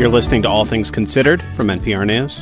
You're listening to All Things Considered from NPR News.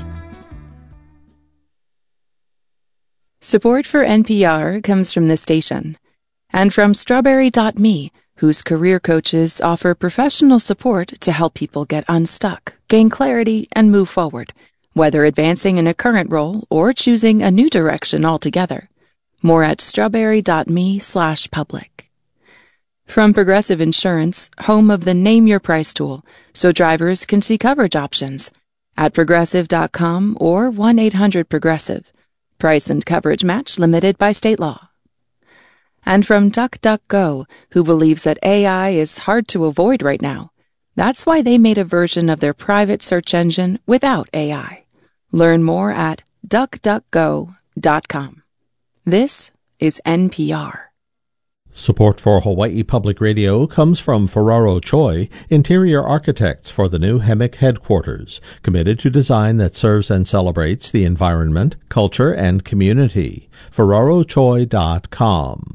Support for NPR comes from this station and from Strawberry.me, whose career coaches offer professional support to help people get unstuck, gain clarity, and move forward, whether advancing in a current role or choosing a new direction altogether. More at strawberry.me/public. From Progressive Insurance, home of the Name Your Price tool, so drivers can see coverage options at progressive.com or 1-800-PROGRESSIVE. Price and coverage match limited by state law. And from DuckDuckGo, who believes that AI is hard to avoid right now. That's why they made a version of their private search engine without AI. Learn more at duckduckgo.com. This is NPR. Support for Hawaii Public Radio comes from Ferraro Choi, interior architects for the new HEMIC headquarters, committed to design that serves and celebrates the environment, culture, and community. FerraroChoi.com.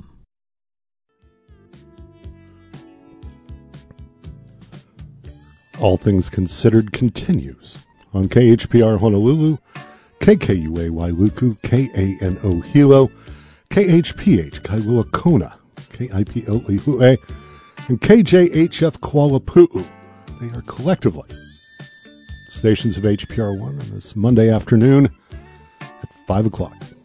All Things Considered continues on KHPR Honolulu, KKUA Wailuku, KANO Hilo, KHPH Kailua Kona, KIPO Lihue, and KJHF Kuala Pu'u. They are collectively stations of HPR1 on this Monday afternoon at 5 o'clock.